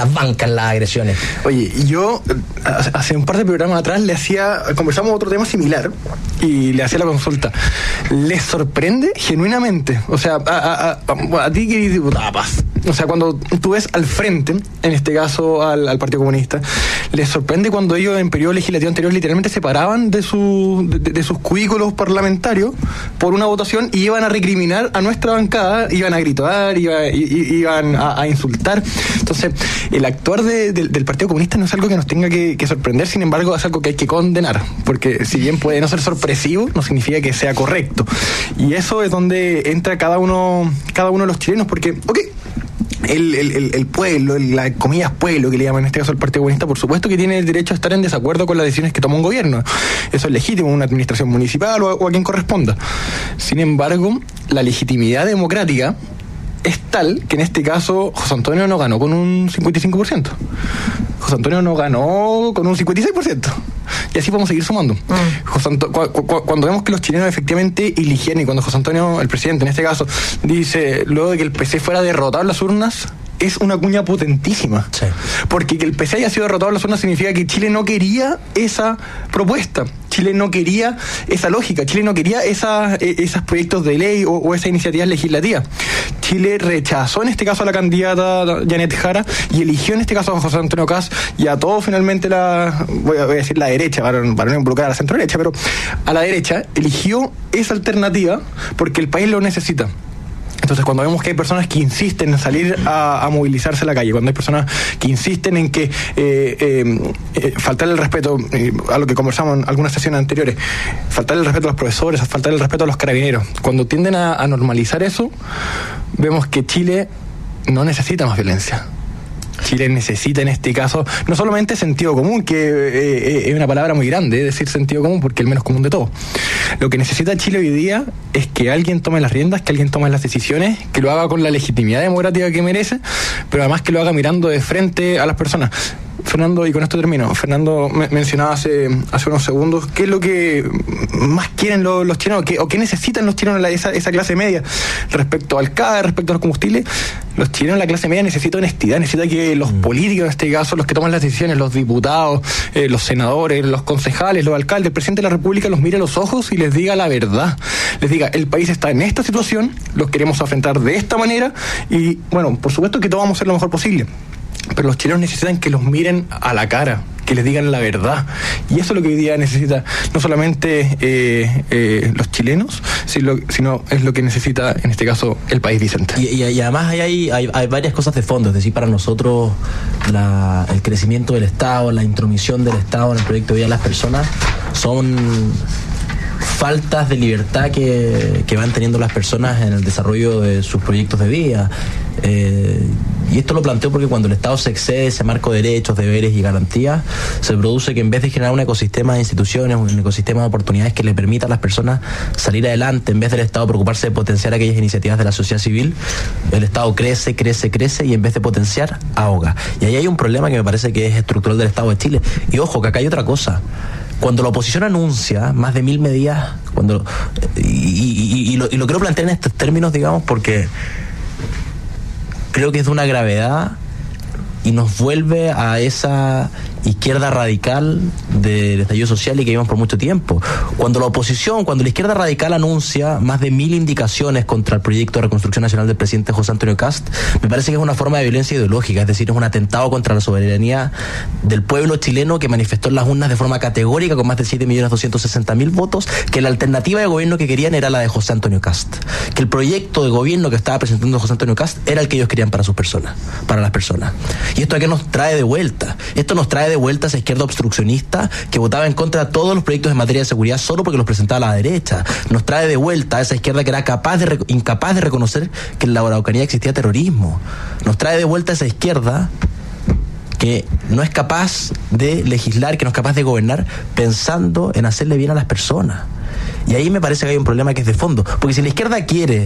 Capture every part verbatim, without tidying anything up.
las bancas las agresiones. Oye, yo hace un par de programas atrás le hacía, conversamos otro tema similar y le hacía la consulta. ¿Les sorprende genuinamente? O sea, a, a, a, a ti que eres diputada Paz, o sea, cuando tú ves al frente, en este caso al, al Partido Comunista, ¿les sorprende cuando ellos en periodo legislativo anterior literalmente se paraban de, su, de, de sus cubículos parlamentarios por una votación y iban a recriminar a nuestra bancada, iban a gritar, iba, iban a, a insultar? Entonces, el actuar de, de, del Partido Comunista no es algo que nos tenga que, que sorprender, sin embargo es algo que hay que condenar, porque si bien puede no ser sorpresivo, no significa que sea correcto, y eso es donde entra cada uno cada uno de los chilenos, porque, ok, El, el, el pueblo, el, la comillas pueblo que le llaman en este caso el Partido Comunista, por supuesto que tiene el derecho a estar en desacuerdo con las decisiones que toma un gobierno. Eso es legítimo, una administración municipal o a, o a quien corresponda. Sin embargo, la legitimidad democrática es tal que en este caso José Antonio no ganó con un cincuenta y cinco por ciento. José Antonio no ganó con un cincuenta y seis por ciento. Y así podemos seguir sumando. Mm. José Anto- cu- cu- cuando vemos que los chilenos efectivamente eligieron, y cuando José Antonio, el presidente en este caso, dice, luego de que el P C fuera derrotado en las urnas, es una cuña potentísima. Sí. Porque que el P C haya sido derrotado en las urnas significa que Chile no quería esa propuesta. Chile no quería esa lógica. Chile no quería esa, eh, esos proyectos de ley o, o esas iniciativas legislativas. Chile rechazó en este caso a la candidata Janet Jara y eligió en este caso a José Antonio Kast y a todo finalmente la, voy a, voy a decir la derecha, para, para no involucrar a la centro derecha, pero a la derecha eligió esa alternativa porque el país lo necesita. Entonces, cuando vemos que hay personas que insisten en salir a, a movilizarse a la calle, cuando hay personas que insisten en que eh, eh, eh, faltar el respeto, eh, a lo que conversamos en algunas sesiones anteriores, faltar el respeto a los profesores, faltar el respeto a los carabineros, cuando tienden a, a normalizar eso, vemos que Chile no necesita más violencia. Chile necesita en este caso no solamente sentido común, que eh, es una palabra muy grande, es decir sentido común porque es el menos común de todo. Lo que necesita Chile hoy día es que alguien tome las riendas, que alguien tome las decisiones, que lo haga con la legitimidad democrática que merece, pero además que lo haga mirando de frente a las personas. Fernando, y con esto termino, Fernando me mencionaba hace, hace unos segundos qué es lo que más quieren los, los chilenos, qué, o qué necesitan los chilenos, esa, esa clase media respecto al C A E, respecto a los combustibles. Los chilenos, la clase media, necesita honestidad, necesita que los políticos, en este caso, los que toman las decisiones, los diputados, eh, los senadores, los concejales, los alcaldes, el presidente de la República los mire a los ojos y les diga la verdad. Les diga, el país está en esta situación, los queremos enfrentar de esta manera y, bueno, por supuesto que todos vamos a hacer lo mejor posible. Pero los chilenos necesitan que los miren a la cara, que les digan la verdad. Y eso es lo que hoy día necesita no solamente eh, eh, los chilenos, sino, sino es lo que necesita, en este caso, el país, Vicente. Y, y, y además hay, hay, hay varias cosas de fondo. Es decir, para nosotros la, el crecimiento del Estado, la intromisión del Estado en el proyecto de vida de las personas son faltas de libertad que, que van teniendo las personas en el desarrollo de sus proyectos de vida. Eh, y esto lo planteo porque cuando el Estado se excede ese marco de derechos, deberes y garantías, se produce que en vez de generar un ecosistema de instituciones, un ecosistema de oportunidades que le permita a las personas salir adelante, en vez del Estado preocuparse de potenciar aquellas iniciativas de la sociedad civil, el Estado crece, crece, crece y en vez de potenciar, ahoga. Y ahí hay un problema que me parece que es estructural del Estado de Chile. Y ojo, que acá hay otra cosa. Cuando la oposición anuncia más de mil medidas, cuando y, y, y, lo, y lo quiero plantear en estos términos, digamos, porque creo que es de una gravedad y nos vuelve a esa izquierda radical del estallido social y que vivimos por mucho tiempo. Cuando la oposición, cuando la izquierda radical anuncia más de mil indicaciones contra el proyecto de reconstrucción nacional del presidente José Antonio Kast, me parece que es una forma de violencia ideológica, es decir, es un atentado contra la soberanía del pueblo chileno que manifestó en las urnas de forma categórica con más de siete millones doscientos sesenta mil votos que la alternativa de gobierno que querían era la de José Antonio Kast, que el proyecto de gobierno que estaba presentando José Antonio Kast era el que ellos querían para sus personas, para las personas. Y esto aquí nos trae de vuelta, esto nos trae de vuelta a esa izquierda obstruccionista que votaba en contra de todos los proyectos en materia de seguridad solo porque los presentaba la derecha. Nos trae de vuelta a esa izquierda que era capaz de incapaz de reconocer que en la Araucanía existía terrorismo. Nos trae de vuelta a esa izquierda que no es capaz de legislar, que no es capaz de gobernar pensando en hacerle bien a las personas. Y ahí me parece que hay un problema que es de fondo, porque si la izquierda quiere,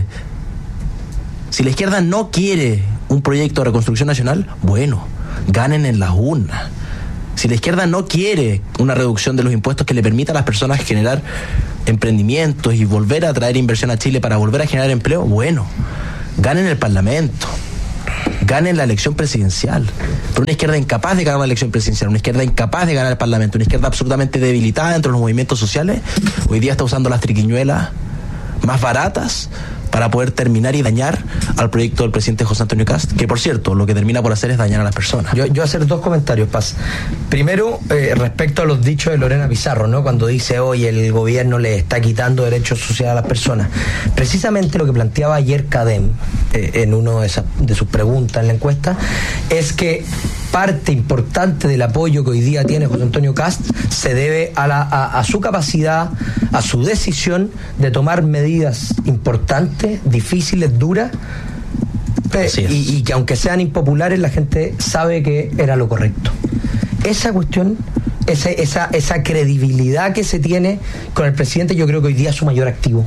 si la izquierda no quiere un proyecto de reconstrucción nacional, bueno, ganen en las urnas. Si la izquierda no quiere una reducción de los impuestos que le permita a las personas generar emprendimientos y volver a traer inversión a Chile para volver a generar empleo, bueno, ganen el Parlamento, gane la elección presidencial. Pero una izquierda incapaz de ganar una elección presidencial, una izquierda incapaz de ganar el Parlamento, una izquierda absolutamente debilitada dentro de los movimientos sociales, hoy día está usando las triquiñuelas más baratas para poder terminar y dañar al proyecto del presidente José Antonio Kast, que por cierto, lo que termina por hacer es dañar a las personas. Yo, yo hacer dos comentarios, Paz. Primero, eh, respecto a los dichos de Lorena Pizarro, ¿no? Cuando dice hoy el gobierno le está quitando derechos sociales a las personas. Precisamente lo que planteaba ayer Cadem, eh, en una de, de sus preguntas en la encuesta, es que parte importante del apoyo que hoy día tiene José Antonio Kast se debe a, la, a, a su capacidad, a su decisión de tomar medidas importantes, difíciles, duras, y, y que aunque sean impopulares, la gente sabe que era lo correcto. Esa cuestión, esa, esa, esa credibilidad que se tiene con el presidente, yo creo que hoy día es su mayor activo.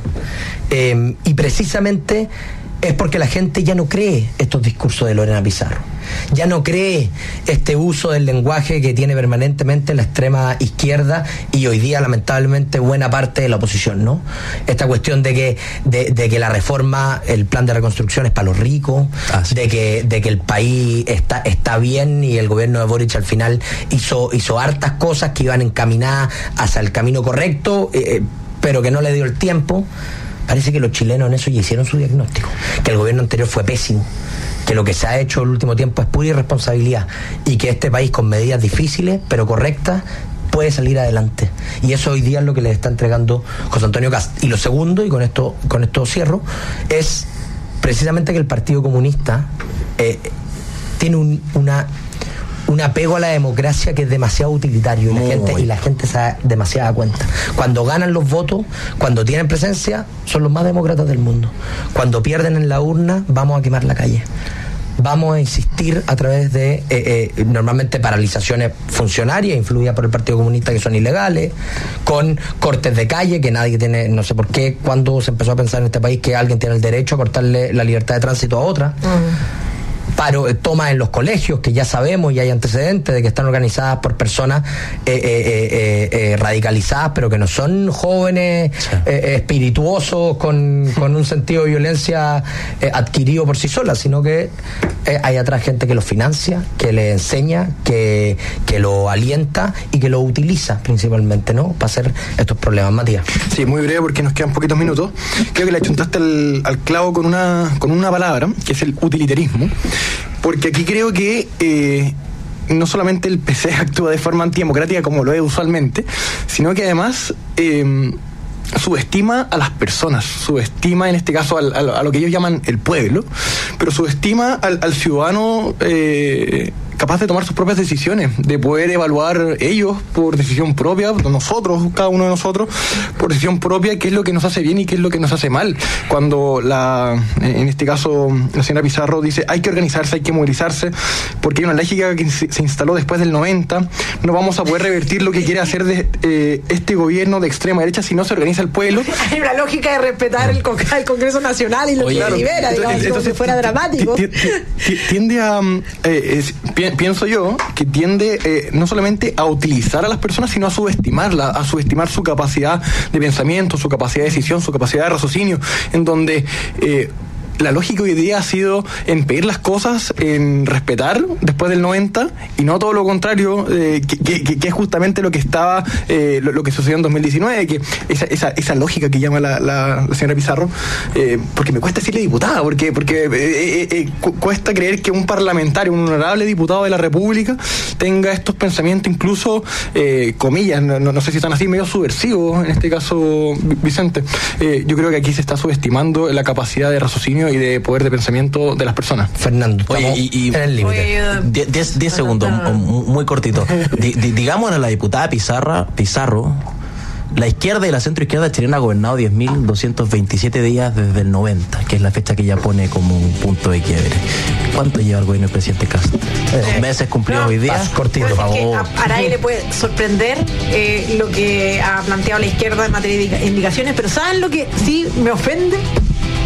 Eh, y precisamente es porque la gente ya no cree estos discursos de Lorena Pizarro. Ya no cree este uso del lenguaje que tiene permanentemente la extrema izquierda y hoy día lamentablemente buena parte de la oposición, ¿no? Esta cuestión de que de, de que la reforma, el plan de reconstrucción es para los ricos, Así de que de que el país está está bien y el gobierno de Boric al final hizo hizo hartas cosas que iban encaminadas hacia el camino correcto, eh, pero que no le dio el tiempo. Parece que los chilenos en eso ya hicieron su diagnóstico, que el gobierno anterior fue pésimo, que lo que se ha hecho el último tiempo es pura irresponsabilidad y que este país con medidas difíciles pero correctas puede salir adelante. Y eso hoy día es lo que le está entregando José Antonio Kast. Y lo segundo, y con esto, con esto cierro, es precisamente que el Partido Comunista eh, tiene un, una... un apego a la democracia que es demasiado utilitario y la, gente, y la gente se da demasiada cuenta. Cuando ganan los votos, cuando tienen presencia, son los más demócratas del mundo. Cuando pierden en la urna, vamos a quemar la calle. Vamos a insistir a través de eh, eh, normalmente paralizaciones funcionarias influidas por el Partido Comunista que son ilegales, con cortes de calle que nadie tiene, no sé por qué, cuando se empezó a pensar en este país que alguien tiene el derecho a cortarle la libertad de tránsito a otra. Uh-huh. Paro, tomas en los colegios, que ya sabemos y hay antecedentes de que están organizadas por personas eh, eh, eh, eh, radicalizadas, pero que no son jóvenes sí. eh, espirituosos con, con un sentido de violencia eh, adquirido por sí solas, sino que eh, hay atrás gente que los financia, que les enseña, que, que lo alienta y que lo utiliza principalmente, ¿no? Para hacer estos problemas. Matías. Sí, muy breve porque nos quedan poquitos minutos. Creo que le achuntaste al, al clavo con una, con una palabra, que es el utilitarismo. Porque aquí creo que eh, no solamente el P C actúa de forma antidemocrática como lo es usualmente, sino que además eh, subestima a las personas, subestima en este caso al, al, a lo que ellos llaman el pueblo, pero subestima al, al ciudadano eh, capaz de tomar sus propias decisiones, de poder evaluar ellos por decisión propia, nosotros, cada uno de nosotros, por decisión propia, qué es lo que nos hace bien y qué es lo que nos hace mal. Cuando la, en este caso, la señora Pizarro dice, hay que organizarse, hay que movilizarse, porque hay una lógica que se instaló después del noventa, no vamos a poder revertir lo que quiere hacer de, eh, este gobierno de extrema derecha si no se organiza el pueblo. Hay una lógica de respetar el, Con- el Congreso Nacional y lo Oye, que claro, libera, digamos, entonces, como si fuera dramático. Tiende a, eh, es, pi- pienso yo, que tiende eh, no solamente a utilizar a las personas, sino a subestimarla, a subestimar su capacidad de pensamiento, su capacidad de decisión, su capacidad de raciocinio, en donde eh, la lógica hoy día ha sido en pedir las cosas, en respetar después del noventa y no todo lo contrario, eh, que, que, que es justamente lo que estaba, eh, lo, lo que sucedió en dos mil diecinueve, que esa, esa, esa lógica que llama la, la, la señora Pizarro, eh, porque me cuesta decirle diputada, porque, porque eh, eh, cu- cuesta creer que un parlamentario, un honorable diputado de la República tenga estos pensamientos incluso, eh, comillas, no, no sé si están así, medio subversivos, en este caso, Vicente. Eh, yo creo que aquí se está subestimando la capacidad de raciocinio y de poder de pensamiento de las personas. Fernando, Oye, y, y en el límite. diez segundos, muy cortito. D- d- digamos a la diputada Pizarra, Pizarro, la izquierda y la centroizquierda chilena ha gobernado diez mil doscientos veintisiete días desde el noventa, que es la fecha que ella pone como un punto de quiebre. ¿Cuánto lleva el gobierno del presidente Kast? Dos meses cumplidos no, hoy día. Paz, cortito, Pues por es que favor. a, a nadie le puede sorprender eh, lo que ha planteado la izquierda en materia de indicaciones, pero ¿saben lo que sí me ofende?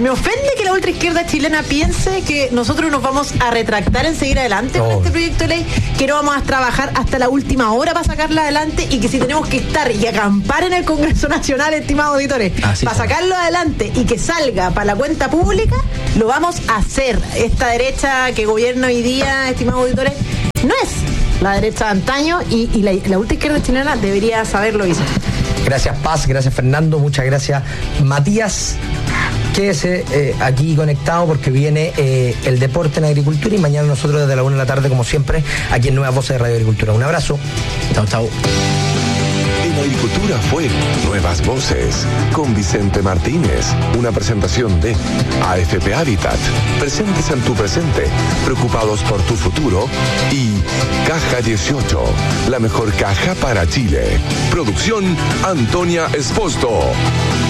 Me ofende que la ultraizquierda chilena piense que nosotros nos vamos a retractar en seguir adelante oh. con este proyecto de ley, que no vamos a trabajar hasta la última hora para sacarla adelante y que si tenemos que estar y acampar en el Congreso Nacional, estimados auditores, Así para sacarlo adelante y que salga para la cuenta pública, lo vamos a hacer. Esta derecha que gobierna hoy día, estimados auditores, no es la derecha de antaño y, y la, la ultraizquierda chilena debería saberlo, Isa. Gracias, Paz, gracias, Fernando, muchas gracias, Matías. Quédese eh, aquí conectado porque viene eh, el deporte en agricultura y mañana nosotros desde la una de la tarde, como siempre, aquí en Nuevas Voces de Radio Agricultura. Un abrazo. Chao, chao. En Agricultura fue Nuevas Voces con Vicente Martínez, una presentación de A F P Habitat, presentes en tu presente, preocupados por tu futuro, y Caja dieciocho, la mejor caja para Chile. Producción Antonia Esposto.